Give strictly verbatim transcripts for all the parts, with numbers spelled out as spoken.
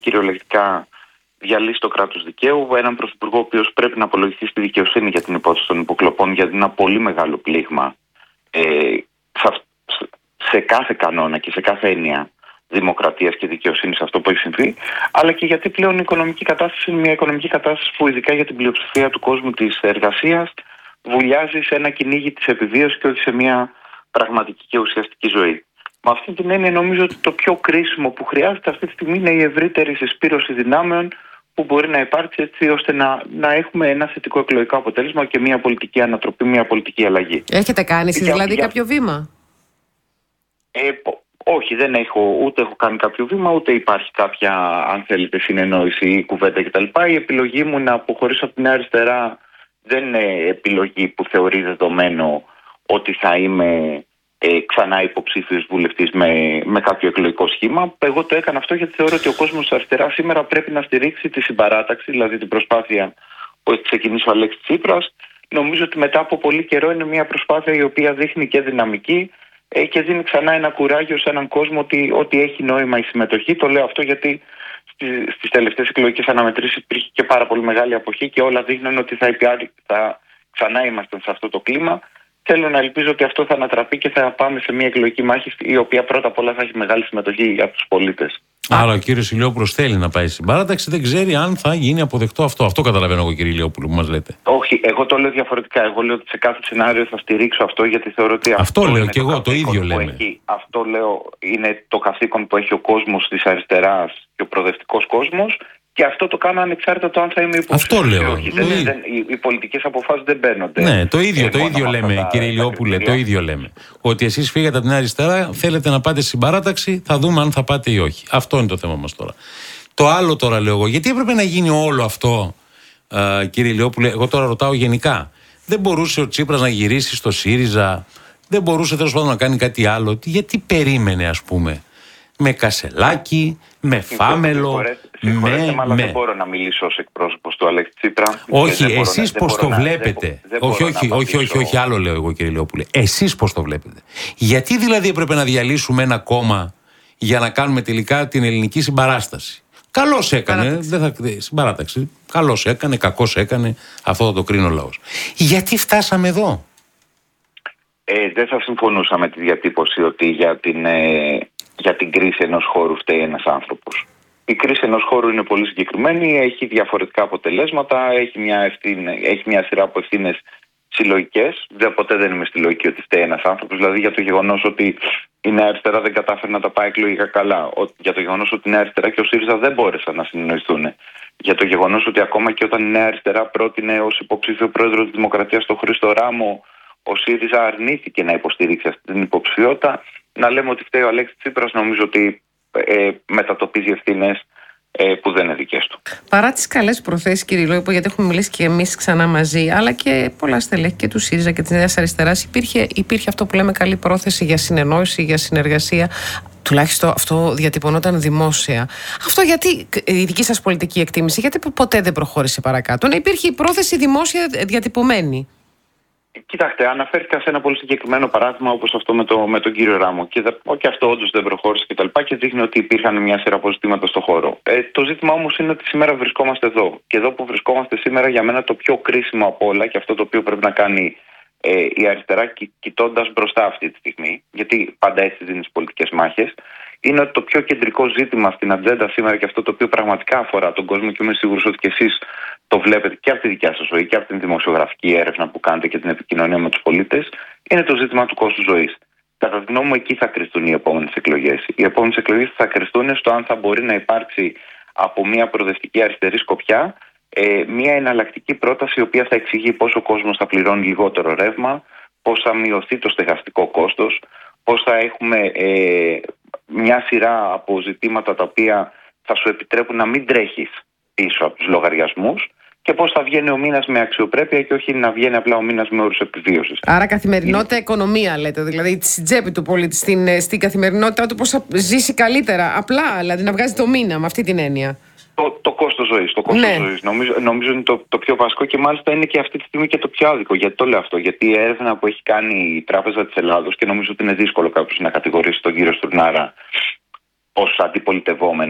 κυριολεκτικά διαλύσει το κράτος δικαίου, έναν πρωθυπουργό ο οποίος πρέπει να απολογηθεί στη δικαιοσύνη για την υπόθεση των υποκλοπών, γιατί είναι ένα πολύ μεγάλο πλήγμα ε, σε, σε κάθε κανόνα και σε κάθε έννοια δημοκρατίας και δικαιοσύνης αυτό που έχει συμβεί, αλλά και γιατί πλέον η οικονομική κατάσταση είναι μια οικονομική κατάσταση που ειδικά για την πλειοψηφία του κόσμου της εργασίας βουλιάζει σε ένα κυνήγι της επιβίωσης και όχι σε μια πραγματική και ουσιαστική ζωή. Με αυτή την έννοια νομίζω ότι το πιο κρίσιμο που χρειάζεται αυτή τη στιγμή είναι η ευρύτερη συσπήρωση δυνάμεων που μπορεί να υπάρξει έτσι ώστε να, να έχουμε ένα θετικό εκλογικό αποτέλεσμα και μια πολιτική ανατροπή, μια πολιτική αλλαγή. Έχετε κάνει εσείς για, δηλαδή για... κάποιο βήμα? Ε, όχι, δεν έχω, ούτε έχω κάνει κάποιο βήμα, ούτε υπάρχει κάποια, αν θέλετε, συνεννόηση ή κουβέντα κτλ. Η επιλογή μου να αποχωρήσω από την αριστερά δεν είναι επιλογή που θεωρεί δεδομένο ότι θα είμαι ε, ξανά υποψήφιος βουλευτής με, με κάποιο εκλογικό σχήμα. Εγώ το έκανα αυτό γιατί θεωρώ ότι ο κόσμος της αριστεράς σήμερα πρέπει να στηρίξει τη συμπαράταξη, δηλαδή την προσπάθεια που έχει ξεκινήσει ο Αλέξης Τσίπρας. Νομίζω ότι μετά από πολύ καιρό είναι μια προσπάθεια η οποία δείχνει και δυναμική ε, και δίνει ξανά ένα κουράγιο σε έναν κόσμο ότι, ότι έχει νόημα η συμμετοχή. Το λέω αυτό γιατί στις, στις τελευταίες εκλογικές αναμετρήσεις υπήρχε και πάρα πολύ μεγάλη αποχή και όλα δείχνουν ότι θα, υπιά, θα ξανά είμαστε σε αυτό το κλίμα. Θέλω να ελπίζω ότι αυτό θα ανατραπεί και θα πάμε σε μια εκλογική μάχη η οποία πρώτα απ' όλα θα έχει μεγάλη συμμετοχή από τους πολίτες. Άρα ο κύριος Ηλιόπουλος θέλει να πάει στην παράταξη, δεν ξέρει αν θα γίνει αποδεκτό αυτό. Αυτό καταλαβαίνω εγώ, κύριε Ηλιόπουλο, που μας λέτε. Όχι, εγώ το λέω διαφορετικά. Εγώ λέω ότι σε κάθε σενάριο θα στηρίξω αυτό γιατί θεωρώ ότι αυτό, αυτό λέω και εγώ, το, το ίδιο λέμε. Έχει, αυτό λέω είναι το καθήκον που έχει ο κόσμος της αριστεράς και ο προοδευτικός κόσμος. Και αυτό το κάνω ανεξάρτητα το αν θα είμαι υποψήφιος. Αυτό λέω. Όχι, δεν, δεν, οι, οι πολιτικές αποφάσεις δεν μπαίνονται. Ναι, το ίδιο, το ίδιο λέμε, τα, κύριε Ηλιόπουλε, το ίδιο λέμε. Ότι εσείς φύγατε από την αριστερά, θέλετε να πάτε στην παράταξη, θα δούμε αν θα πάτε ή όχι. Αυτό είναι το θέμα μας τώρα. Το άλλο τώρα λέω εγώ, γιατί έπρεπε να γίνει όλο αυτό, α, κύριε Ηλιόπουλε, εγώ τώρα ρωτάω γενικά. Δεν μπορούσε ο Τσίπρας να γυρίσει στο ΣΥΡΙΖΑ, δεν μπορούσε τέλος πάντων να κάνει κάτι άλλο. Γιατί περίμενε, ας πούμε, με Κασελάκη, με Φάμελο. Συγχωρέστε, αλλά δεν μπορώ να μιλήσω ως εκπρόσωπος του Αλέξη Τσίπρα. Όχι, εσείς πώς το βλέπετε. Όχι, όχι, όχι, όχι, όχι, άλλο λέω εγώ, κύριε Ηλιόπουλε. Εσείς πώς το βλέπετε. Γιατί δηλαδή έπρεπε να διαλύσουμε ένα κόμμα για να κάνουμε τελικά την ελληνική συμπαράσταση? Καλώς έκανε, δεν θα, συμπαράταξη. Καλώς έκανε, κακώς έκανε, αυτό θα το κρίνει ο λαός. Γιατί φτάσαμε εδώ? Ε, δεν θα συμφωνούσα με τη διατύπωση ότι για την, ε, για την κρίση ενός χώρου φταίει ένας άνθρωπος. Η κρίση ενός χώρου είναι πολύ συγκεκριμένη, έχει διαφορετικά αποτελέσματα, έχει μια, ευθύνη, έχει μια σειρά από ευθύνες συλλογικές. Δεν, ποτέ δεν είμαι στη λογική ότι φταίει ένας άνθρωπος. Δηλαδή για το γεγονός ότι η Νέα Αριστερά δεν κατάφερε να τα πάει εκλογικά καλά, για το γεγονός ότι η Νέα Αριστερά και ο ΣΥΡΙΖΑ δεν μπόρεσαν να συνεννοηθούν, για το γεγονός ότι ακόμα και όταν η Νέα Αριστερά πρότεινε ως υποψήφιο πρόεδρο της Δημοκρατίας τον Χρήστο Ράμο, ο ΣΥΡΙΖΑ αρνήθηκε να υποστηρίξει αυτή την υποψηφιότητα. Να λέμε ότι φταίει ο Αλέξης Τσίπρας, νομίζω ότι ε, μετατοπίζει ευθύνες ε, που δεν είναι δικές του. Παρά τις καλές προθέσεις, κύριε Ηλιόπουλε, γιατί έχουμε μιλήσει και εμείς ξανά μαζί, αλλά και πολλά στελέχη και του ΣΥΡΙΖΑ και της Νέας Αριστεράς, υπήρχε, υπήρχε αυτό που λέμε καλή πρόθεση για συνεννόηση, για συνεργασία. Τουλάχιστον αυτό διατυπωνόταν δημόσια. Αυτό γιατί, η δική σας πολιτική εκτίμηση, γιατί ποτέ δεν προχώρησε παρακάτω? Να υπήρχε η πρόθεση δημόσια διατυπωμένη. Κοιτάξτε, αναφέρθηκα σε ένα πολύ συγκεκριμένο παράδειγμα όπως αυτό με, το, με τον κύριο Ράμο. Και, δε, και αυτό όντως δεν προχώρησε και τα λοιπά και δείχνει ότι υπήρχαν μια σειρά από ζητήματα στον χώρο. Ε, το ζήτημα όμως είναι ότι σήμερα βρισκόμαστε εδώ. Και εδώ που βρισκόμαστε σήμερα, για μένα το πιο κρίσιμο από όλα και αυτό το οποίο πρέπει να κάνει ε, η αριστερά, κι, κοιτώντας μπροστά αυτή τη στιγμή, γιατί πάντα έτσι δίνει τις πολιτικές μάχες, είναι ότι το πιο κεντρικό ζήτημα στην ατζέντα σήμερα και αυτό το οποίο πραγματικά αφορά τον κόσμο, και είμαι σίγουρος ότι και εσείς το βλέπετε και από τη δικιά σας ζωή και από την δημοσιογραφική έρευνα που κάνετε και την επικοινωνία με τους πολίτες, είναι το ζήτημα του κόστους ζωής. Κατά τη γνώμη μου, εκεί θα κριθούν οι επόμενες εκλογές. Οι επόμενες εκλογές θα κριθούν στο αν θα μπορεί να υπάρξει από μια προοδευτική αριστερή σκοπιά ε, μια εναλλακτική πρόταση η οποία θα εξηγεί πώς ο κόσμος θα πληρώνει λιγότερο ρεύμα, πώς θα μειωθεί το στεγαστικό κόστος, πώς θα έχουμε ε, μια σειρά από ζητήματα τα οποία θα σου επιτρέπουν να μην τρέχεις πίσω από τους λογαριασμούς και πώς θα βγαίνει ο μήνας με αξιοπρέπεια και όχι να βγαίνει απλά ο μήνας με όρους επιβίωσης. Άρα καθημερινότητα, είναι... οικονομία λέτε, δηλαδή στην τσέπη του πολίτη, στην, στην καθημερινότητα του πώς θα ζήσει καλύτερα, απλά δηλαδή να βγάζει το μήνα με αυτή την έννοια. Το, το κόστος ζωής, το κόστος ναι. ζωής νομίζω, νομίζω είναι το, το πιο βασικό και μάλιστα είναι και αυτή τη στιγμή και το πιο άδικο. Γιατί το λέω αυτό? Γιατί η έρευνα που έχει κάνει η Τράπεζα της Ελλάδος, και νομίζω ότι είναι δύσκολο κάποιος να κατηγορήσει τον κύριο Στουρνάρα ως αντιπολιτευόμενο,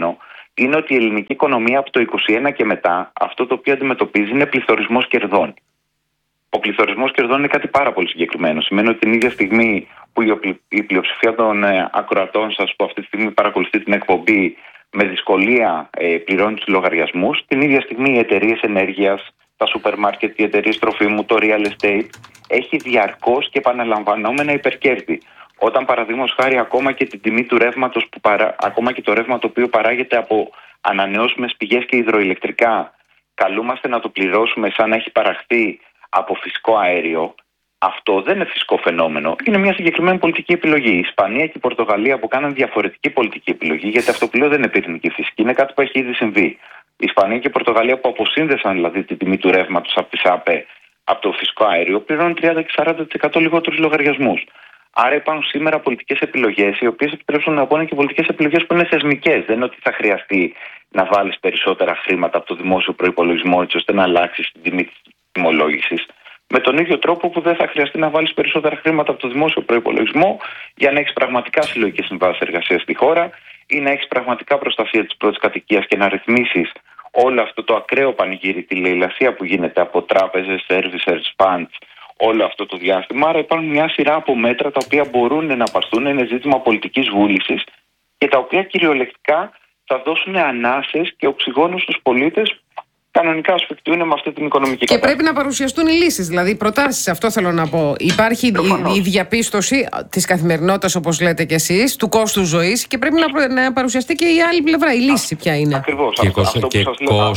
είναι ότι η ελληνική οικονομία από το είκοσι ένα και μετά αυτό το οποίο αντιμετωπίζει είναι πληθωρισμός κερδών. Ο πληθωρισμός κερδών είναι κάτι πάρα πολύ συγκεκριμένο. Σημαίνει ότι την ίδια στιγμή που η πλειοψηφία των ακροατών σας που αυτή τη στιγμή παρακολουθεί την εκπομπή με δυσκολία ε, πληρώνει τους λογαριασμούς, την ίδια στιγμή οι εταιρείες ενέργειας, τα σούπερ μάρκετ, οι εταιρείες τροφίμου, το real estate έχει διαρκώς και επαναλαμβανόμενα υπερκέρδη. Όταν παραδείγματος χάρη ακόμα και την τιμή του ρεύματος, που παρά, ακόμα και το ρεύμα το οποίο παράγεται από ανανεώσιμες πηγές και υδροηλεκτρικά, καλούμαστε να το πληρώσουμε σαν να έχει παραχθεί από φυσικό αέριο, αυτό δεν είναι φυσικό φαινόμενο. Είναι μια συγκεκριμένη πολιτική επιλογή. Η Ισπανία και η Πορτογαλία που κάναν διαφορετική πολιτική επιλογή, γιατί αυτό που λέω δεν είναι πυρηνική φυσική, είναι κάτι που έχει ήδη συμβεί. Η Ισπανία και η Πορτογαλία που αποσύνδεσαν δηλαδή την τιμή του ρεύματος από τις ΑΠΕ, από το φυσικό αέριο, πληρώνουν τριάντα και σαράντα τοις εκατό λιγότερους λογαριασμούς. Άρα υπάρχουν σήμερα πολιτικές επιλογές, οι οποίες επιτρέψουν να είναι και πολιτικές επιλογές που είναι θεσμικές. Δεν είναι ότι θα χρειαστεί να βάλεις περισσότερα χρήματα από το δημόσιο προϋπολογισμό, έτσι ώστε να αλλάξει την τιμή της τιμολόγησης. Με τον ίδιο τρόπο που δεν θα χρειαστεί να βάλεις περισσότερα χρήματα από το δημόσιο προϋπολογισμό για να έχεις πραγματικά συλλογικές συμβάσεις εργασίας στη χώρα ή να έχεις πραγματικά προστασία της πρώτης κατοικίας και να ρυθμίσεις όλο αυτό το ακραίο πανηγύρι, τη λαιλασία που γίνεται από τράπεζες, servicers, funds, όλο αυτό το διάστημα. Άρα υπάρχουν μια σειρά από μέτρα τα οποία μπορούν να πάρθουν, είναι ζήτημα πολιτικής βούλησης και τα οποία κυριολεκτικά θα δώσουν ανάσες και οξυγόνο στους πολίτες. Κανονικά ασφικτούν με αυτή την οικονομική και κατάσταση. Πρέπει να παρουσιαστούν οι λύσεις, δηλαδή οι προτάσεις. Αυτό θέλω να πω. Υπάρχει η, η διαπίστωση της καθημερινότητας, όπως λέτε κι εσείς, του κόστου ζωής και πρέπει να, να παρουσιαστεί και η άλλη πλευρά. Η λύση ποια είναι. Ακριβώς. Και, αυτό, αυτό και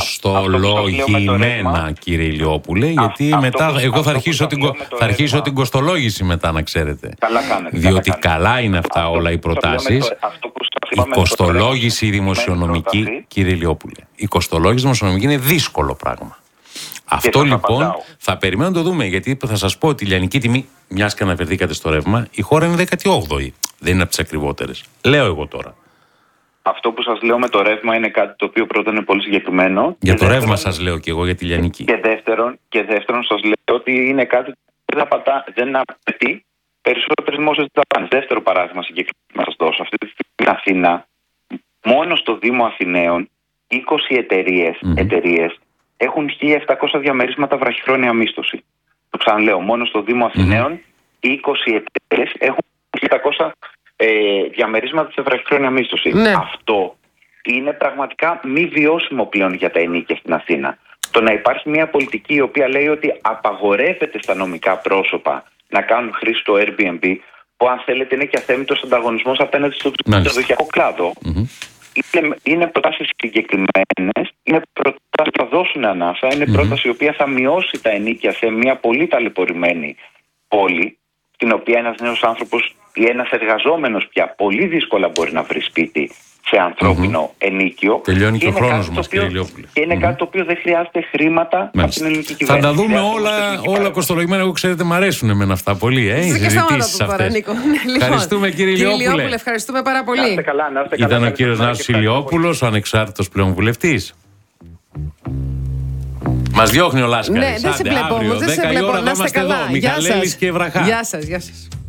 κοστολογημένα, κύριε Ηλιόπουλε, γιατί αυτό μετά που, εγώ θα αρχίσω, την, θα αρχίσω την κοστολόγηση μετά, να ξέρετε. Καλά κάνετε. Διότι καλά, κάνετε. καλά είναι αυτά όλα οι προτάσεις. Η κοστολόγηση δημοσιονομική, κύριε Ηλιόπουλε, η κοστολόγηση δημοσιονομική είναι δύσκολο πράγμα. Αυτό λοιπόν απαντάω. Θα περιμένω να το δούμε, γιατί θα σας πω ότι η λιανική τιμή, μιας και αναφερθήκατε στο ρεύμα, η χώρα είναι δέκατη όγδοη. Δεν είναι από τις ακριβότερες. Λέω εγώ τώρα. Αυτό που σας λέω με το ρεύμα είναι κάτι το οποίο πρώτα είναι πολύ συγκεκριμένο. Για το δεύτερον, ρεύμα σας λέω και εγώ για τη λιανική. Και δεύτερον, και δεύτερον σας λέω ότι είναι κάτι που δεν, δεν απαιτεί περισσότερες δημόσιες δαπάνες. Δεύτερο παράδειγμα συγκεκριμένα να σας δώσω. Αυτή τη στιγμή στην Αθήνα, μόνο στο Δήμο Αθηναίων, είκοσι εταιρείες, mm-hmm. εταιρείες έχουν χίλια επτακόσια διαμερίσματα βραχυχρόνια μίσθωση. Το ξαναλέω, μόνο στο Δήμο Αθηναίων, mm-hmm. είκοσι εταιρείες έχουν χίλια επτακόσια ε, διαμερίσματα σε βραχυχρόνια μίσθωση. Mm-hmm. Αυτό είναι πραγματικά μη βιώσιμο πλέον για τα ενοίκια στην Αθήνα. Το να υπάρχει μια πολιτική η οποία λέει ότι απαγορεύεται στα νομικά πρόσωπα να κάνουν χρήση του Airbnb, που αν θέλετε είναι και αθέμητος ανταγωνισμός απέναντι στο ξενοδοχειακό κλάδο. Mm-hmm. Είναι, είναι προτάσεις συγκεκριμένες, είναι προτάσεις που θα δώσουν ανάσα, είναι mm-hmm. πρόταση η οποία θα μειώσει τα ενοίκια σε μια πολύ ταλαιπωρημένη πόλη, στην οποία ένας νέος άνθρωπος ή ένας εργαζόμενος πια πολύ δύσκολα μπορεί να βρει σπίτι σε ανθρώπινο mm-hmm. ενίκιο. Τελειώνει και ο χρόνος μας, κύριε Ηλιόπουλε. Και είναι mm-hmm. κάτι το οποίο δεν χρειάζεται χρήματα Μάλιστα. από την ελληνική κυβέρνηση. Θα τα δούμε όλα, όλα κοστολογημένα. Εγώ ξέρετε, μου αρέσουν εμένα αυτά πολύ. Ε, οι συζητήσεις αυτές. Ευχαριστούμε, κύριε Ηλιόπουλε. Ευχαριστούμε πάρα πολύ. Να είστε καλά, να είστε καλά. Ήταν ο κύριος Νάσος Ηλιόπουλος, ο ανεξάρτητος πλέον βουλευτής. Μας διώχνει ο Λάσκαρης. Ναι, δεν σε βλέπω όμως, δεν σε βλέπω. Να είστε καλά. Μιχαλέλης και Βραχά. Γεια σας, γεια σας.